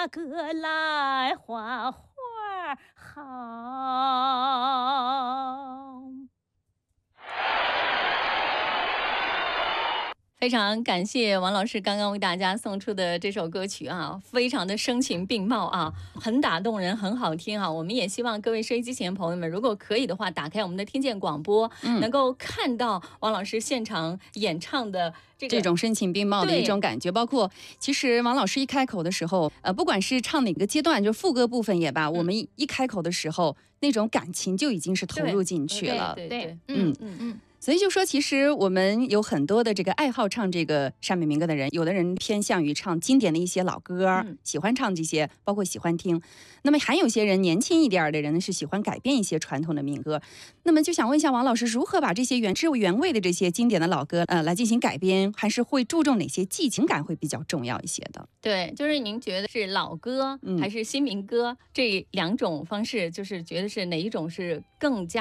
那个来花花好。非常感谢王老师刚刚为大家送出的这首歌曲啊，非常的声情并茂啊，很打动人，很好听啊。我们也希望各位收音机前朋友们，如果可以的话，打开我们的听见广播，能够看到王老师现场演唱的这种声情并茂的一种感觉。包括其实王老师一开口的时候，不管是唱哪个阶段，就副歌部分也罢，我们一开口的时候，那种感情就已经是投入进去了。 对， 所以就说，其实我们有很多的这个爱好唱这个陕美民歌的人，有的人偏向于唱经典的一些老歌，喜欢唱这些，包括喜欢听。那么还有些人年轻一点的人是喜欢改编一些传统的民歌。那么就想问一下王老师，如何把这些原汁原味的这些经典的老歌来进行改编，还是会注重哪些情感会比较重要一些的？ 对，就是您觉得是老歌还是新民歌，这两种方式，就是觉得是哪一种是更加